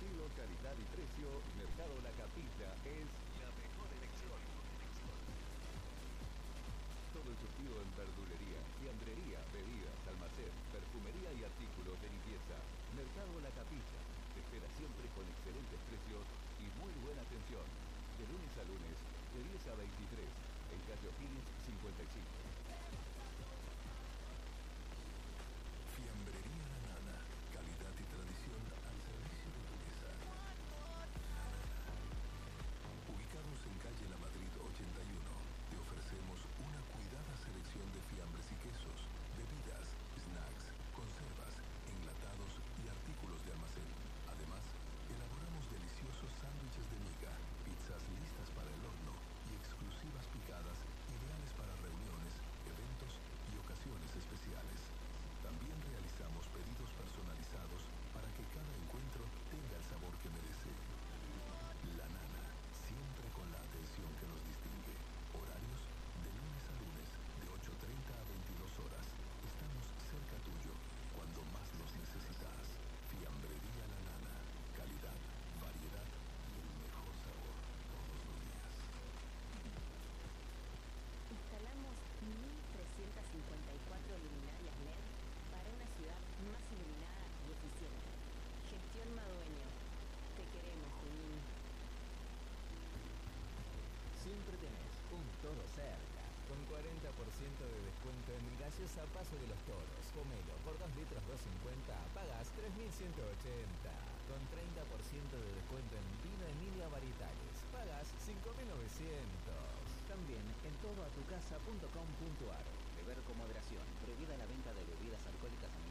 estilo, calidad y precio, Mercado La Capilla es la mejor elección. Todo el surtido en verdulería, fiambrería, bebidas, almacén, perfumería y artículos de limpieza. Mercado La Capilla te espera siempre con excelentes precios y muy buena atención. De lunes a lunes, de 10 a 23, en calle O'Higgins 55. Fiambrería La Nana, calidad y tradición al servicio de tu mesa. Ubicados en calle La Madrid 81, te ofrecemos una cuidada selección de fiambres y quesos, bebidas, snacks, conservas, enlatados y artículos de almacén. Además, elaboramos deliciosos sándwiches de miga, pizzas listas para el horno y exclusivas picadas ideales para reuniones, eventos y ocasiones especiales. También realizamos pedidos personalizados para que cada encuentro tenga el sabor que merece. La Nana, siempre con la atención que nos distingue. Horarios de lunes a lunes, de 8:30 a 22 horas. Estamos cerca tuyo, cuando más nos necesitas. Fiambrería La Nana. Calidad, variedad y el mejor sabor todos los días. Instalamos 1.354 luminarias LED para una ciudad más iluminada y eficiente. Gestión Madueño. Te queremos, Junín. Siempre tenés un Toro cerca. Con 40% de descuento en gaseosa Paso de los Toros. Pomelo por 2 litros 2.50, pagas 3.180. Con 30% de descuento en vino Emilia Varietales, pagas 5.900. También en todoatucasa.com.ar. Beber con moderación. Prohibida la venta de bebidas alcohólicas a